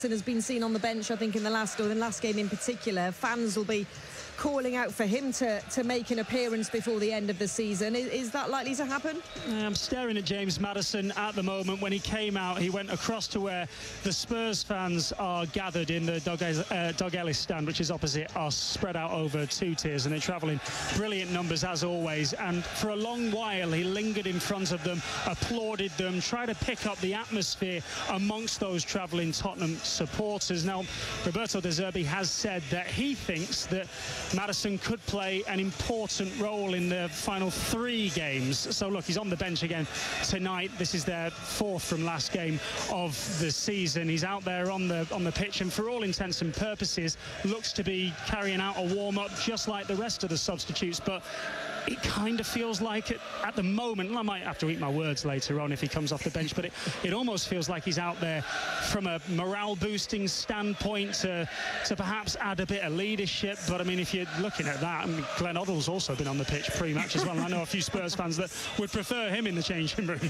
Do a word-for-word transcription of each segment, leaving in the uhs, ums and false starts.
has been seen on the bench, I think, in the last or the last game in particular. Fans will be calling out for him to, to make an appearance before the end of the season. Is, is that likely to happen? I'm staring at James Maddison at the moment. When he came out, he went across to where the Spurs fans are gathered in the Doug, uh, Doug Ellis stand, which is opposite us, spread out over two tiers, and they travel in brilliant numbers as always. And for a long while, he lingered in front of them, applauded them, tried to pick up the atmosphere amongst those travelling Tottenham supporters. Now, Roberto De Zerbi has said that he thinks that Maddison could play an important role in the final three games. So look, he's on the bench again tonight. This is their fourth from last game of the season. He's out there on the on the pitch, and for all intents and purposes looks to be carrying out a warm-up just like the rest of the substitutes. But it kind of feels like it at the moment, and I might have to eat my words later on if he comes off the bench, but it, it almost feels like he's out there from a morale boosting standpoint to, to perhaps add a bit of leadership. But I mean, if you're looking at that, I mean, Glenn Hoddle's also been on the pitch pre-match as well, and I know a few Spurs fans that would prefer him in the changing room.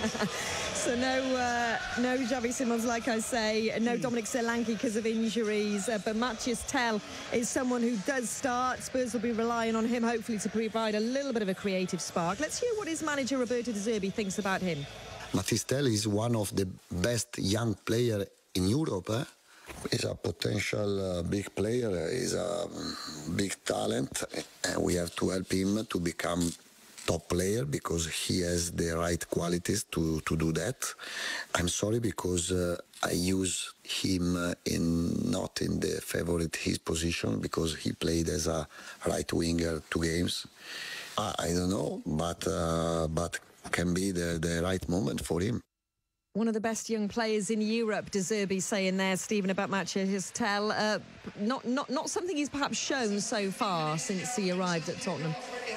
So no uh, no Xavi Simons, like I say, no Dominic Solanke because of injuries, uh, but Matthias Tell is someone who does start. Spurs will be relying on him hopefully to provide a little bit of a creative spark. Let's hear what his manager Roberto De Zerbi thinks about him. Matthias Tell is one of the best young players in Europe. Eh? He's a potential uh, big player. He's a big talent, and we have to help him to become top player because he has the right qualities to, to do that. I'm sorry because uh, I use him uh, in not in the favorite his position because he played as a right winger two games. Uh, I don't know, but uh, but can be the, the right moment for him. One of the best young players in Europe, De Zerbi saying there, Stephen, about Matthias Tell. Uh, not, not, not something he's perhaps shown so far since he arrived at Tottenham.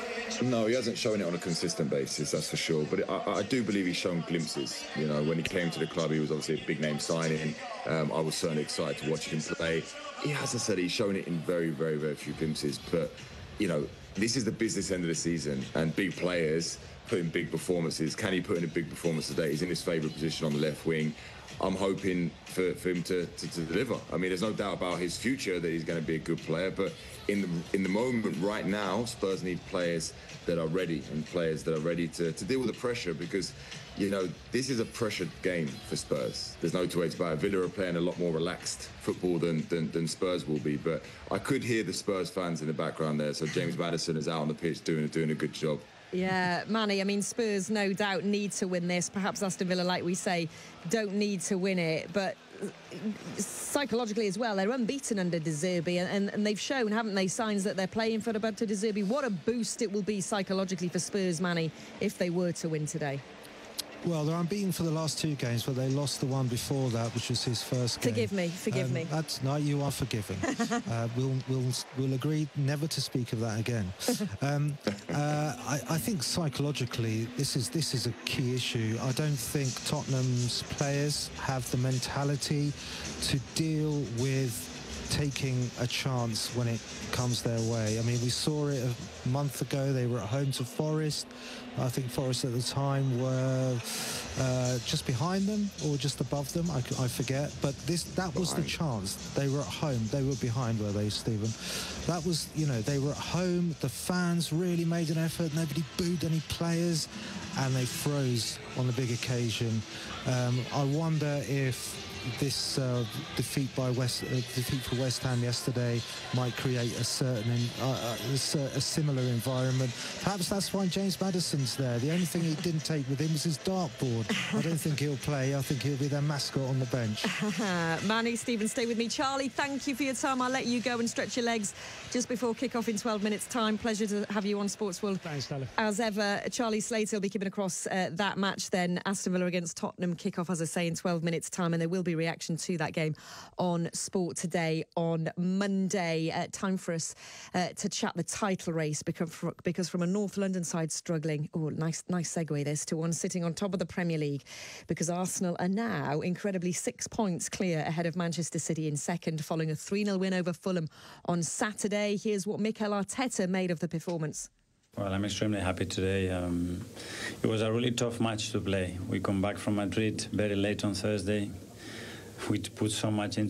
No, he hasn't shown it on a consistent basis, that's for sure. But I, I do believe he's shown glimpses. You know, when he came to the club, he was obviously a big-name signing. Um, I was certainly excited to watch him play. He hasn't said he's shown it in very, very, very few glimpses. But, you know, this is the business end of the season, and big players put in big performances. Can he put in a big performance today? He's in his favourite position on the left wing. I'm hoping for, for him to, to, to deliver. I mean, there's no doubt about his future that he's going to be a good player, but in the, in the moment right now, Spurs need players that are ready and players that are ready to, to deal with the pressure because, you know, this is a pressured game for Spurs. There's no two ways about it. Villa are playing a lot more relaxed football than, than, than Spurs will be, but I could hear the Spurs fans in the background there, so James Maddison is out on the pitch doing, doing a good job. Yeah, Manny, I mean, Spurs no doubt need to win this. Perhaps Aston Villa, like we say, don't need to win it. But psychologically as well, they're unbeaten under De Zerbi. And, and, and they've shown, haven't they, signs that they're playing for Roberto De Zerbi. What a boost it will be psychologically for Spurs, Manny, if they were to win today. Well, they're unbeaten for the last two games, but they lost the one before that, which was his first game. Forgive me, forgive um, me. That's, no, you are forgiven. uh, we'll, we'll, we'll agree never to speak of that again. um, uh, I, I think psychologically, this is, this is a key issue. I don't think Tottenham's players have the mentality to deal with taking a chance when it comes their way. I mean, we saw it a month ago. They were at home to Forest. I think Forest at the time were uh, just behind them or just above them. I, I forget. But this that was the chance. They were at home. They were behind, were they, Stephen? That was, you know, they were at home. The fans really made an effort. Nobody booed any players. And they froze on the big occasion. Um, I wonder if this uh, defeat by West, uh, defeat for West Ham yesterday might create a certain, uh, a, a similar environment. Perhaps that's why James Maddison's there. The only thing he didn't take with him was his dartboard. I don't think he'll play. I think he'll be their mascot on the bench. Manny, Stephen, stay with me. Charlie, thank you for your time. I'll let you go and stretch your legs just before kick-off in twelve minutes' time. Pleasure to have you on Sports World. Thanks, Stella. As ever, Charlie Slater will be keeping across uh, that match then. Aston Villa against Tottenham, kick-off, as I say, in twelve minutes' time, and there will be reaction to that game on Sport Today on Monday. Uh, time for us uh, to chat the title race because, because from a North London side struggling, oh, nice nice segue this, to one sitting on top of the Premier League, because Arsenal are now incredibly six points clear ahead of Manchester City in second following a three nil win over Fulham on Saturday. Here's what Mikel Arteta made of the performance. Well, I'm extremely happy today. Um, it was a really tough match to play. We come back from Madrid very late on Thursday. we put so much into